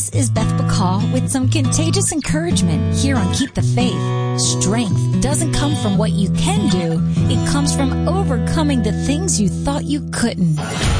This is Beth Bacall with some contagious encouragement here on Keep the Faith. Strength doesn't come from what you can do. It comes from overcoming the things you thought you couldn't.